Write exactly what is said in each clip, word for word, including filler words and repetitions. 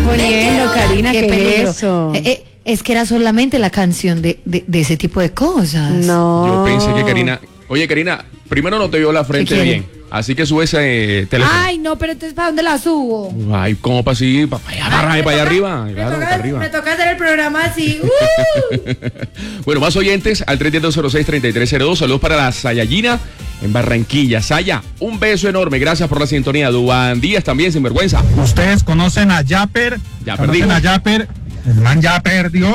poniendo, Karina? Qué ¿Qué peligro. es eso? Eh, eh, es que era solamente la canción de, de, de ese tipo de cosas. No. Yo pensé que Karina... Oye, Karina, primero no te vio la frente bien, así que sube ese eh, teléfono. Ay, no, pero entonces ¿para dónde la subo? Ay, ¿cómo para así? Para allá, para, Ay, para allá toca, arriba. Me, Claro, toca, para arriba. me toca hacer el programa así. Uh. Bueno, más oyentes al tres dos cero seis, tres tres cero dos. Saludos para la Sayayina en Barranquilla. Saya, un beso enorme. Gracias por la sintonía. Duan Díaz también, sin vergüenza. Ustedes conocen a Yapper. Ya ¿Conocen perdí. a Yapper? El man ya perdió.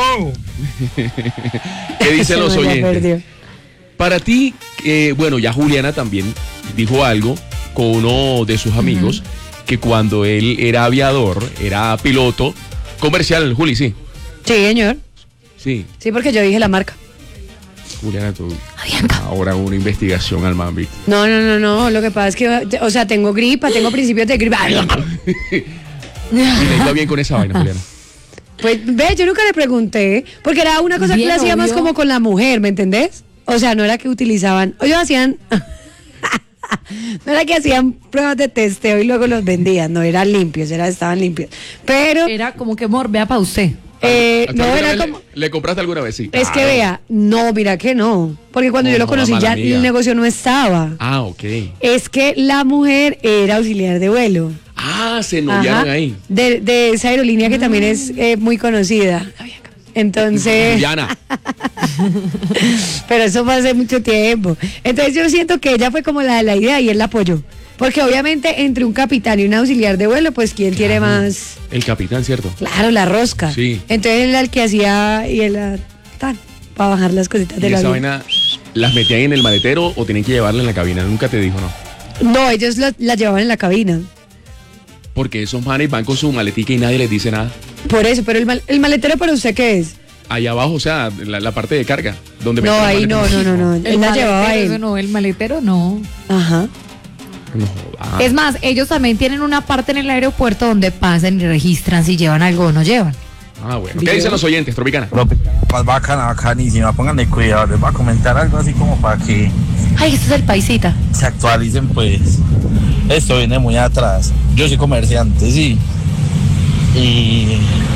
¿Qué dicen los Se me la oyentes? perdió. Para ti, eh, bueno, ya Juliana también dijo algo con uno de sus amigos, uh-huh, que cuando él era aviador, era piloto comercial, Juli, sí. Sí, señor. Sí. Sí, porque yo dije la marca. Juliana, tú ahora una investigación al man, ¿viste? No, no, no, no. Lo que pasa es que, o sea, tengo gripa, tengo principios de gripa. Y le iba bien con esa vaina, Juliana. Pues ve, yo nunca le pregunté, porque era una cosa Bien, que le hacía más obvio. como con la mujer, ¿me entendés? O sea, no era que utilizaban, o ellos hacían, no era que hacían pruebas de testeo y luego los vendían, no, eran limpios, era, estaban limpios. Pero, Era como que amor, vea para usted. eh, ¿Tú no alguna era vez como... Le, ¿Le compraste alguna vez? Sí. Es que Claro. vea, no, mira que no, porque cuando No, yo lo no, conocí mala ya amiga. el negocio no estaba. Ah, ok. Es que la mujer era auxiliar de vuelo. Ah, se noviaron Ajá, ahí. De, de esa aerolínea que también es eh, muy conocida. Entonces, Juliana. pero eso fue hace mucho tiempo. Entonces yo siento que ella fue como la de la idea y él la apoyó. Porque obviamente entre un capitán y un auxiliar de vuelo, pues ¿quién tiene Claro. más? El capitán, ¿cierto? Claro, la rosca. Sí. Entonces él era el que hacía y él era tan para bajar las cositas ¿Y de la esa avión. vaina las metían en el maletero o tenían que llevarla en la cabina? Nunca te dijo, ¿no? No, ellos la, la llevaban en la cabina. Porque esos manes van con su maletica y nadie les dice nada. Por eso, pero el, mal- el maletero para usted ¿qué es? Allá abajo, o sea, la, la parte de carga. Donde No, meten la ahí no, maleta. no, no, no. Él la llevaba maletero, eso él. no, el maletero no. Ajá. No joda. Es más, ellos también tienen una parte en el aeropuerto donde pasan y registran si llevan algo o no llevan. Ah, bueno. ¿Qué dicen los oyentes, Tropicana? Más bacana, bacanísima, pónganle cuidado, les voy a comentar algo así como para que Ay, este es el paisita. se actualicen, pues esto viene muy atrás. Yo soy comerciante, sí, y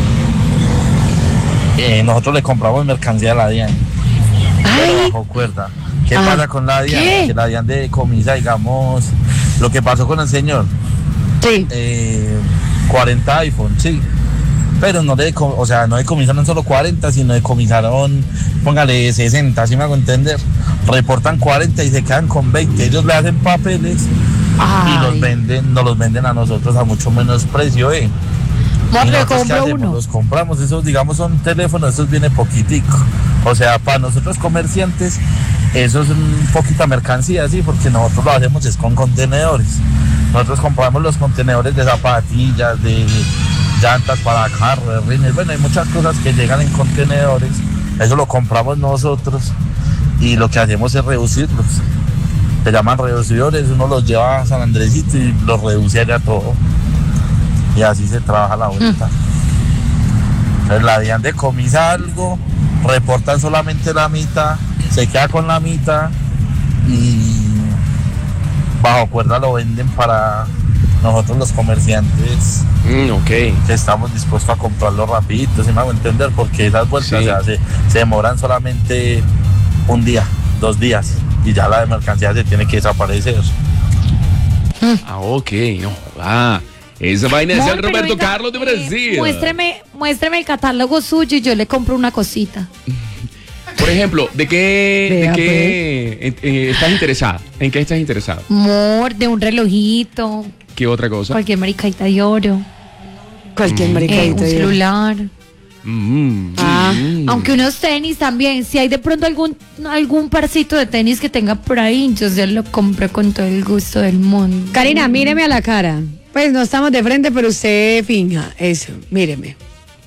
eh, nosotros le compramos mercancía a la DIAN, pero Ay, bajo cuerda. ¿Qué Ah, pasa con la DIAN? ¿qué? Que la DIAN decomisa, digamos, lo que pasó con el señor, sí. eh, cuarenta iPhone, sí. Pero no le, deco- o sea, no decomisaron solo cuarenta, sino decomisaron, póngale sesenta, ¿sí me hago entender? Reportan cuarenta y se quedan con veinte. Ellos le hacen papeles y los Ay. venden, nos los venden a nosotros a mucho menos precio, ¿eh? Amor, ¿Y le nosotros qué compro hacemos? uno. Los compramos, esos digamos son teléfonos, esos viene poquitico. O sea, para nosotros comerciantes, eso es un poquita mercancía, sí, porque nosotros lo hacemos es con contenedores. Nosotros compramos los contenedores de zapatillas, de llantas para carros, de rines, bueno, hay muchas cosas que llegan en contenedores, eso lo compramos nosotros y lo que hacemos es reducirlos. Se llaman reducidores, uno los lleva a San Andresito y los reduce allá todo. Y así se trabaja la vuelta. Entonces la DIAN decomisa algo, reportan solamente la mitad, se queda con la mitad y bajo cuerda lo venden para nosotros los comerciantes Mm, ok. que estamos dispuestos a comprarlo rapidito, si me hago entender, porque esas vueltas Sí. se, hace- se demoran solamente un día, dos días y ya la de mercancía se tiene que desaparecer. Ah, ok. No joda. Esa vaina es Amor, el pero Roberto venga, Carlos de eh, Brasil. muéstreme, muéstreme el catálogo suyo y yo le compro una cosita. Por ejemplo, ¿de qué, Vea, de qué eh, eh, estás interesada? ¿En qué estás interesado? Amor, de un relojito, ¿Qué otra cosa? cualquier maricadita de oro, Cualquier eh, maricadito. un de- celular. Mm, Ah, mm. Aunque unos tenis también, si hay de pronto algún algún parcito de tenis que tenga por ahí, yo se lo compro con todo el gusto del mundo. Karina, míreme a la cara. Pues no estamos de frente, pero usted finja. Eso, míreme.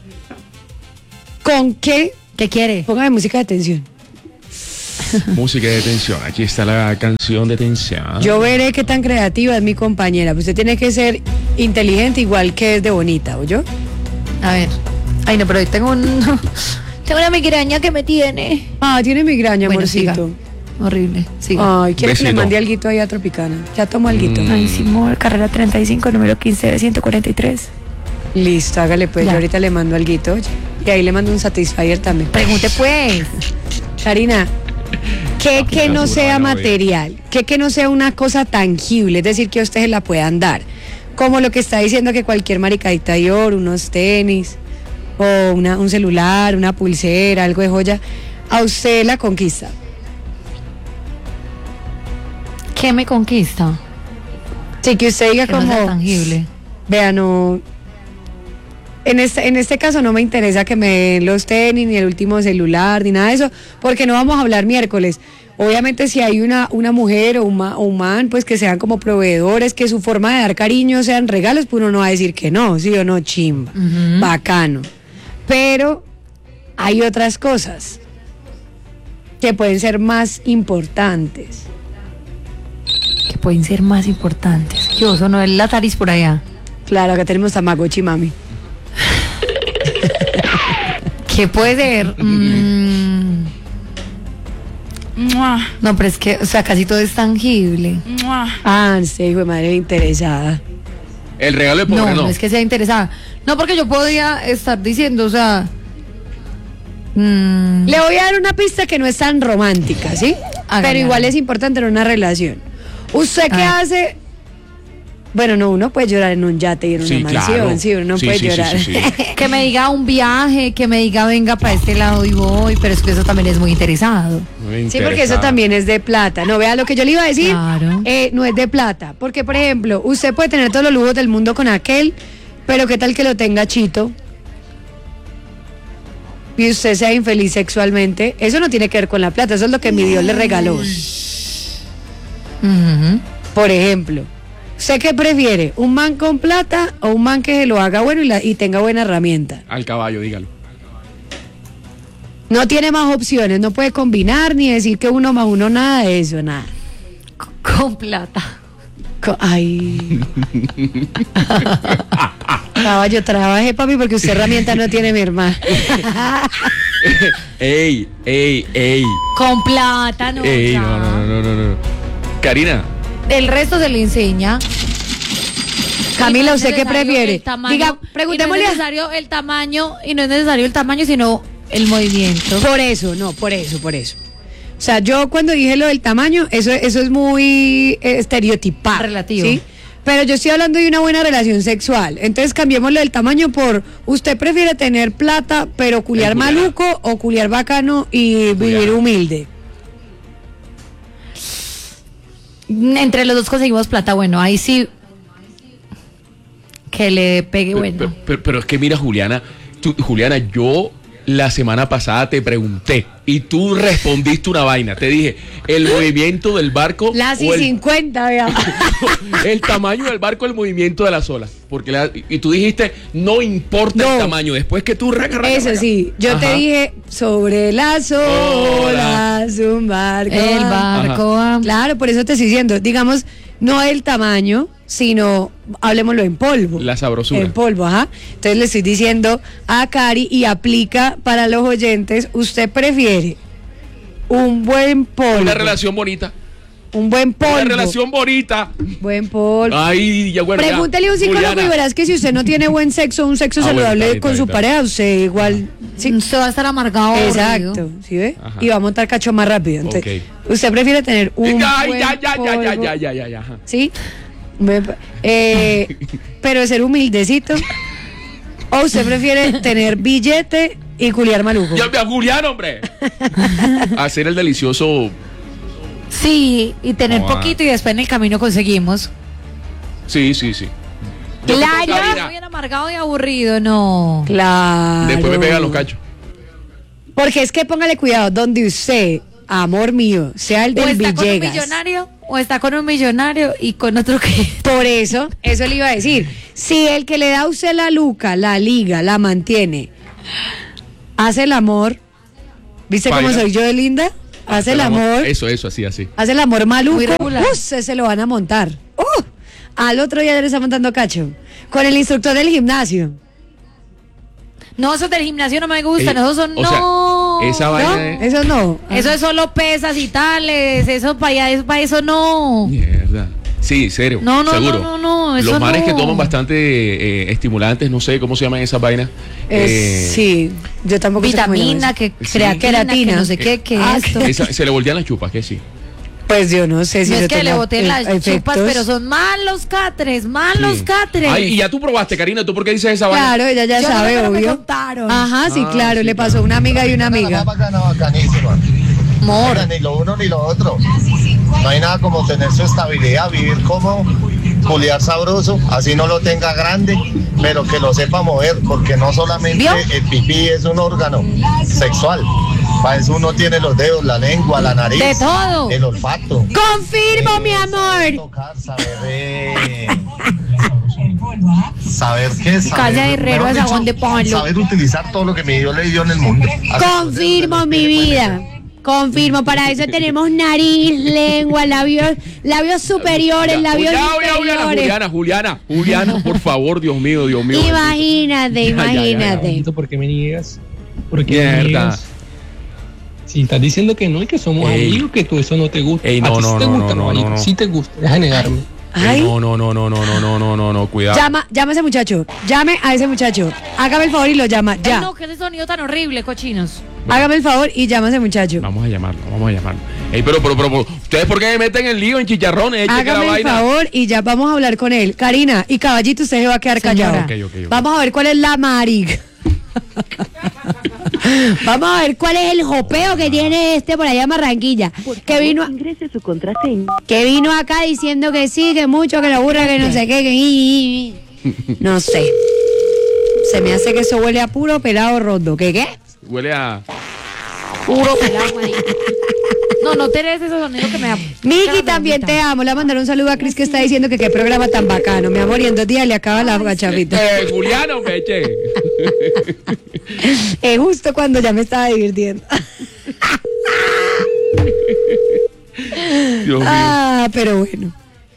¿Con qué? ¿Qué quiere? Póngame música de tensión. Música de tensión. Aquí está la canción de tensión. Yo veré qué tan creativa es mi compañera. Usted tiene que ser inteligente igual que es de bonita, ¿oyó? A ver. Ay, no, pero hoy tengo un tengo una migraña que me tiene. Ah, tiene migraña, Bueno, amorcito. siga. Horrible. Siga. Ay, quiere que le Besito. mande alguito ahí a Tropicana. Ya tomo alguito. Mm. Ay, Simón, carrera treinta y cinco, número quince de ciento cuarenta y tres. Listo, hágale pues, Ya. yo ahorita le mando alguito, oye. Y ahí le mando un Satisfyer también. Pregunte pues. Karina, ¿qué Ah, que no basura, sea no, material? ¿Qué que no sea una cosa tangible? Es decir, que a ustedes la puedan dar. Como lo que está diciendo que cualquier maricadita de oro, unos tenis, o una, un celular, una pulsera, algo de joya, a usted la conquista. ¿Qué me conquista? Sí, que usted diga Que no como, sea tangible. vea, no, en este, en este caso no me interesa que me den los tenis, ni el último celular, ni nada de eso, porque no vamos a hablar miércoles. Obviamente si hay una, una mujer o un, ma- o un man, pues que sean como proveedores, que su forma de dar cariño sean regalos, pues uno no va a decir que no, sí o no, chimba, Ujú. bacano. Pero hay otras cosas que pueden ser más importantes. Que pueden ser más importantes. Yo sonó el Lataris por allá. Claro, acá tenemos Tamagotchi, mami. ¿Qué puede ser? Mm, Mua, no, pero es que, o sea, casi todo es tangible. mua. Ah, sí, hijo de madre interesada. El regalo de pobre No, no. no es que sea interesada. No, porque yo podría estar diciendo, o sea. mm, Le voy a dar una pista que no es tan romántica, ¿sí? Hágale, Pero igual hágale. es importante en una relación. ¿Usted qué Ah. hace? Bueno, no, uno puede llorar en un yate y en una Sí, mansión, claro. sí, uno no Sí, puede sí, sí, llorar. sí, sí. que me diga un viaje, que me diga venga para este lado y voy, pero es que eso también es muy interesado. Muy Sí, porque eso interesada. también es de plata. No, vea lo que yo le iba a decir. Claro. eh, no es de plata. Porque, por ejemplo, usted puede tener todos los lujos del mundo con aquel, pero ¿qué tal que lo tenga chito? Y usted sea infeliz sexualmente. Eso no tiene que ver con la plata. Eso es lo que mi Dios le regaló. Ujú. Por ejemplo, ¿usted qué prefiere? ¿Un man con plata o un man que se lo haga bueno y, la- y tenga buena herramienta? Al caballo, dígalo. No tiene más opciones, no puede combinar ni decir que uno más uno, nada de eso, nada. Con plata. Co- Ay. Caballo, trabaje, papi, porque usted herramienta no tiene, mi hermano. ey, ey, ey. Con plata, no. ey, ya. no, no, no, no, no, no. Karina, El resto se le enseña. Camila, Y no es ¿usted qué necesario prefiere? el tamaño, Diga, preguntémosle y no a- es necesario el tamaño, y no es necesario el tamaño, sino el movimiento. Por eso, no, por eso, por eso. O sea, yo cuando dije lo del tamaño, eso, eso es muy eh, estereotipado. Relativo. ¿sí? Pero yo estoy hablando de una buena relación sexual. Entonces cambiemos lo del tamaño por, ¿usted prefiere tener plata pero culiar culiar. maluco o culiar bacano y vivir Culiar. humilde? Entre los dos conseguimos plata, bueno, ahí sí que le pegue Pero, bueno. pero- pero es que mira, Juliana, tú- Juliana, yo la semana pasada te pregunté y tú respondiste una vaina. Te dije, el movimiento del barco Las o y el, cincuenta, vea. el tamaño del barco, el movimiento de las olas. Porque la- y tú dijiste, no importa No. el tamaño. Después que tú raca, raca, Eso raca. sí, yo te Ajá. dije, sobre las olas, un barco. El barco. ah. Claro, por eso te estoy diciendo, digamos, no el tamaño, sino, hablemoslo en polvo. La sabrosura. En polvo, ajá. Entonces le estoy diciendo a Cari y aplica para los oyentes, ¿usted prefiere un buen polvo? Una relación bonita. Un buen polvo. Una relación bonita. Buen polvo. Ay, ya bueno. ya. Pregúntale a un psicólogo Juliana. y verás que si usted no tiene buen sexo, un sexo Ah, bueno, saludable está bien, con está su bien, pareja, usted igual... sí. Usted va a estar amargado. Exacto, aburrido. ¿sí ve? Ajá. Y va a montar cacho más rápido. Entonces, Ok. usted prefiere tener un Ya, buen ya, ya, ya, ya, polvo, ya, ya, ya, ya, ajá. ¿sí? Buen po- eh, pero ser humildecito. ¿O usted prefiere tener billete y culiar maluco? Ya, ya, Julián, hombre. Hacer el delicioso. Sí, y tener No, ah. poquito y después en el camino conseguimos. Sí, sí, sí. Yo te Claro, pongo harina. bien amargado y aburrido, no. Claro. Después me pegan los cachos. Porque es que póngale cuidado, donde usted, amor mío, sea el O del está con un Villegas. millonario, o está con un millonario y con otro que... Por eso, eso le iba a decir. Si el que le da a usted la luca, la liga, la mantiene, hace el amor, ¿viste cómo Baila. soy yo de linda? Hace el amor, Eso, eso, así, así. hace el amor maluco, Muy regular. ¡uh! se, se lo van a montar. ¡Uh! Al otro día ya le está montando cacho. Con el instructor del gimnasio. No, esos del gimnasio no me gustan, Eh, esos son... o sea, no. esa ¿No? vaina es. Eso no. Eso es solo pesas y tales, eso para allá, eso, para eso no. Mierda. Sí, serio. No, no, seguro. no, no, no, eso Los manes no. que toman bastante eh, estimulantes, no sé cómo se llaman esas vainas. Eh, Eh, sí, yo tampoco sé cómo Vitamina, llama que Sí. creatina, Queratina. que no sé qué, que Ah, esto. esa- se le voltean las chupas, que sí. eso. Pues yo no sé si No yo es que le tenga, boten eh, las chupas, efectos. pero son malos catres, malos Sí. catres. Ay, y ya tú probaste, Karina, ¿tú por qué dices esa vaina? Claro, ella ya Yo no, sabe, pero me obvio. contaron. Ajá, sí, Ah, claro, sí, le claro. pasó a una amiga y una amiga. La más bacana, bacanísima. Amor. Oiga, ni lo uno ni lo otro. No hay nada como tener su estabilidad, vivir como culiar sabroso, así no lo tenga grande, pero que lo sepa mover, porque no solamente ¿Vio? el pipí es un órgano sexual. Para eso uno tiene los dedos, la lengua, la nariz, De todo. el olfato. Confirmo, mi Saber amor. tocar, saber, eh, saber qué, saber, Casa de herrero mejor a dicho, sabón de palo. saber utilizar todo lo que mi Dios le dio en el mundo. Así Confirmo, que mi usted puede vida. meter. Confirmo, para eso tenemos nariz, lengua, labios, labios superiores, labios Ya, Juliana, Juliana, inferiores. Juliana, Juliana, Juliana, por favor, Dios mío, Dios mío. Imagínate, Ya, ya, ya, ya. imagínate. ¿Por qué me niegas? ¿Por qué Mierda. me niegas? Si estás diciendo que no y que somos Ey. amigos, que tú eso no te gusta. Ey, a no, ti no, sí te no, gusta, no, no, caballito, no. sí te gusta. Deja de negarme. Ay, No, no, no, no, no, no, no, no, no, no, cuidado. llama, llama a ese muchacho. Llame a ese muchacho. Hágame el favor y lo llama. Ay, Ya. no, que ese sonido tan horrible, cochinos. Hágame el favor y llama a ese muchacho. Vamos a llamarlo, vamos a llamarlo. Ey, pero, pero, pero, pero, ¿ustedes por qué me meten en lío, en chicharrones? Eche que la Hágame el vaina. favor y ya vamos a hablar con él. Karina y Caballito, usted se va a quedar Señora. callado. Ok, ok, ok. Vamos a ver cuál es la marica. Vamos a ver cuál es el jopeo que tiene este por allá en Barranquilla. Que vino, Ingrese su contraseña. que vino acá diciendo que sí, que mucho, que lo aburre, que no sé qué, que i, i, i. No sé. Se me hace que eso huele a puro pelado roto. ¿Qué qué? Huele a... Puro pelado, marica. No, no tenés ese sonido que me da. Miki, también te amo. Le voy a mandar un saludo a Cris que está diciendo que qué programa tan bacano. Mi amor, y en dos días le acaba la gachafita. Eh, Juliano, me eché. Es justo cuando ya me estaba divirtiendo. Dios mío. Ah, pero bueno.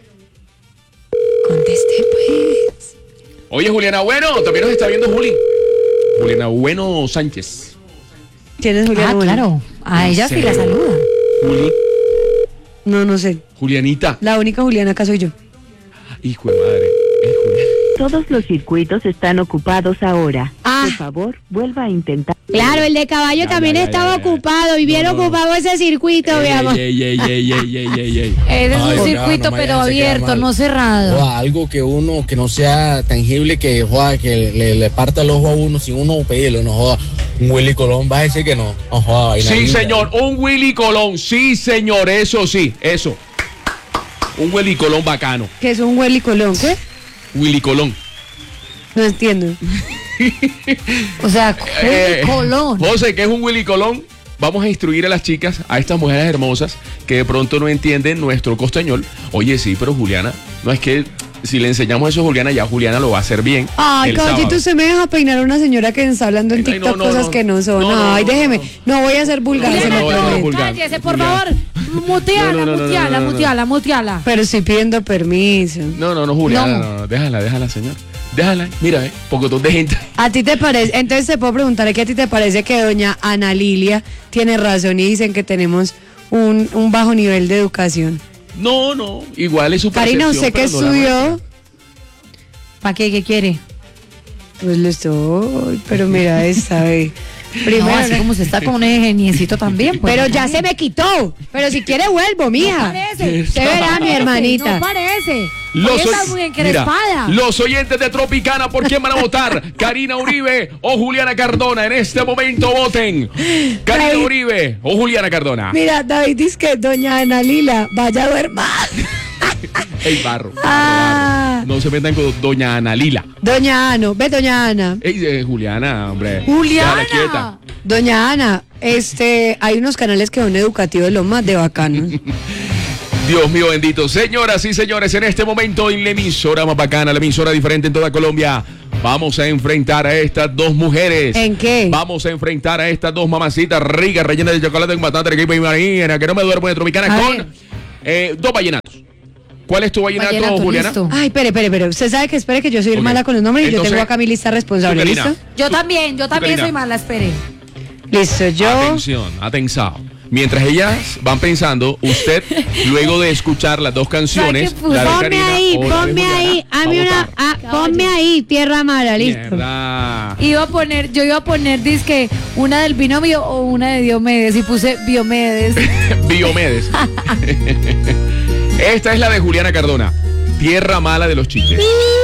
Conteste, pues. Oye, Juliana Bueno, también nos está viendo Juli. Juliana Bueno Sánchez. ¿Quién es Juliana? Ah, Bueno? claro. A ella sí la saluda. Juli. No, no sé. Julianita. La única Juliana acá soy yo. Hijo de madre. Es Juliana. Todos los circuitos están ocupados ahora. Ah. Por favor, vuelva a intentar. Claro, el de caballo Ya, también ya, ya, estaba ya, ya. ocupado y bien No, no, no. ocupado ese circuito, mi amor. Ey, ey, ey, ey, ey, ey, ey. Ese es Ay, un no, circuito, no, pero Mariana, se queda abierto, mal. no cerrado. Joda, algo que uno, que no sea tangible, que joda, que le, le parta el ojo a uno sin uno pedirlo, no joda. Un Willy Colón va a decir que no. No joda, vaina Sí, linda. señor, un Willy Colón. Sí, señor, eso sí, eso. Un Willy Colón bacano. Que es un Willy Colón, ¿qué? Willy Colón. No entiendo. O sea, Eh, Colón. José, ¿qué es un Willy Colón? Vamos a instruir a las chicas, a estas mujeres hermosas que de pronto no entienden nuestro costeñol. Oye, sí, pero Juliana, no es que si le enseñamos eso a Juliana, ya Juliana lo va a hacer bien. Ay, el caballito, sábado. usted me deja peinar a una señora que está hablando en Ay, TikTok no, no, cosas no. que no son. No, no, Ay, no, déjeme. no. No voy a ser vulgar, No, se no, lo no, no, prometo. no, vulgar. Cállese, por Juliana. favor. Muteala, No, no, no, no, muteala, no, no, no. muteala, muteala. Pero estoy pidiendo permiso. No, no, no, Juliana, No. no, no, déjala, déjala, señor. Déjala, mira, eh, pocotón de gente. ¿A ti te parece? Entonces te puedo preguntar, ¿qué a ti te parece que doña Ana Lilia tiene razón y dicen que tenemos un, un bajo nivel de educación? No, no, igual es su Karina, ¿usted qué percepción, pero no la estudió? nuestra. ¿Para qué? ¿Qué quiere? Pues lo estoy, pero mira esta vez. Primero, No, así como se está con un ingeniecito también. Pues, pero no ya parece. se me quitó. Pero si quiere vuelvo, No mija. parece. Usted verá, mi hermanita. No parece. Los, Hoy está oy- muy Mira, encrespada. los oyentes de Tropicana, ¿por quién van a votar? ¿Karina Uribe o Juliana Cardona? En este momento voten. Karina David. Uribe o Juliana Cardona. Mira, David dice que doña Ana Lila vaya a duerma. Ey, barro. barro, Ah. barro. No se metan con doña Ana Lila. Doña Ana, ve doña Ana. Ey, eh, Juliana, hombre. Juliana. Déjala quieta. Doña Ana, este, hay unos canales que son educativos los más de bacanos. Dios mío bendito. Señoras y señores, en este momento en la emisora más bacana, la emisora diferente en toda Colombia, vamos a enfrentar a estas dos mujeres. ¿En qué? Vamos a enfrentar a estas dos mamacitas ricas, rellenas de chocolate con bastante equipo y marina, que no me duermo de Tropicana, A con ver. eh, dos vallenatos. ¿Cuál es tu vallenato, Vallenato, Juliana? listo. Ay, espere, espere, espere. Usted sabe que espere que yo soy Ok. mala con los nombres y yo Entonces, tengo acá mi lista responsable. tú, Karina. ¿Listo? Yo también, yo también Karina. soy mala, espere. Listo, yo. Atención, atención. Mientras ellas van pensando, usted, luego de escuchar las dos canciones, ¿Sabe qué la de Ponme Karina ahí, o la de ponme Juliana, ahí, va a hazme una, votar. ah, ponme ahí, tierra mala, listo. Mierda. Iba a poner, yo iba a poner, dizque, una del binomio o una de Diomedes, y puse Diomedes. Biomedes. Esta es la de Juliana Cardona. Tierra mala de los chiches.